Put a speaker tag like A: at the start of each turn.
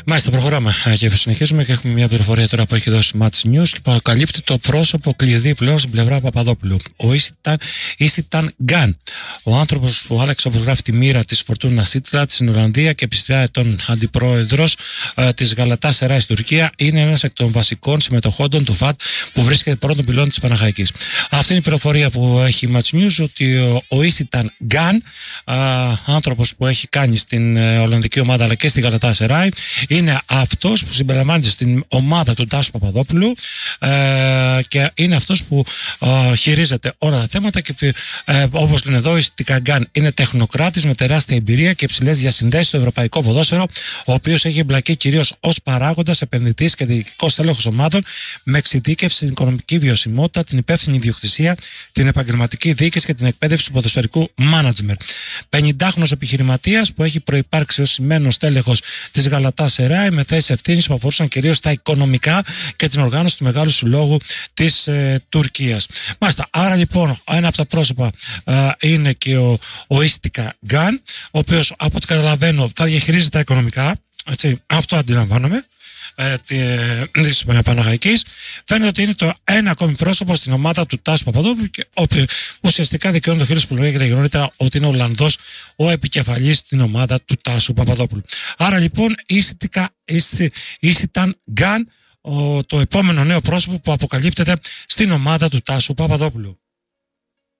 A: Μάλιστα, προχωράμε και συνεχίζουμε και έχουμε μια πληροφορία τώρα που έχει δώσει Match News και αποκαλύπτει το πρόσωπο κλειδί πλέον στην πλευρά Παπαδόπουλου. Ο Ίστιταν Γκάν, ο άνθρωπος που άλλαξε όπως γράφει τη μοίρα της Φορτούνα Σίττρατ στην Ολλανδία και επί 30 ετών αντιπρόεδρος της Γαλατά Σεράι στην Τουρκία, είναι ένας εκ των βασικών συμμετοχόντων του ΦΑΤ που βρίσκεται πρώτον πυλών της Παναχαϊκής. Αυτή είναι η πληροφορία που έχει Match News, ότι ο Ίστιταν Γκάν, άνθρωπος που έχει κάνει στην Ολλανδική ομάδα αλλά και στη Γαλατά Σεράι, είναι αυτός που συμπεριλαμβάνεται στην ομάδα του Τάσου Παπαδόπουλου και είναι αυτός που χειρίζεται όλα τα θέματα και όπως λένε εδώ, ο Ίστιταν Γκάν είναι τεχνοκράτης με τεράστια εμπειρία και υψηλές διασυνδέσεις στο ευρωπαϊκό ποδόσφαιρο, ο οποίος έχει εμπλακεί κυρίως ως παράγοντας, επενδυτής και διοικητικός τέλεχος ομάδων με εξειδίκευση στην οικονομική βιωσιμότητα, την υπεύθυνη ιδιοκτησία, την επαγγελματική διοίκηση και την εκπαίδευση του ποδοσφαιρικού μάνατζμεντ. 50χρονος επιχειρηματίας που έχει προϋπάρξει ως σημαίνος τέλεχος της Γαλατά Σεράι με θέσεις ευθύνης που αφορούσαν κυρίως τα οικονομικά και την οργάνωση του Μεγάλου Συλλόγου της Τουρκίας. Μάλιστα, άρα λοιπόν ένα από τα πρόσωπα είναι και ο Ίστιταν Γκάν, ο οποίος από ό,τι καταλαβαίνω θα διαχειρίζεται τα οικονομικά, έτσι, αυτό αντιλαμβάνομαι, της Παναχαϊκής. Φαίνεται ότι είναι το ένα ακόμη πρόσωπο στην ομάδα του Τάσου Παπαδόπουλου και ουσιαστικά δικαιώνει το φίλο που λέγεται νωρίτερα ότι είναι ο Ολλανδός ο επικεφαλής στην ομάδα του Τάσου Παπαδόπουλου. Άρα λοιπόν Ίστιταν Γκάν, το επόμενο νέο πρόσωπο που αποκαλύπτεται στην ομάδα του Τάσου Παπαδόπουλου.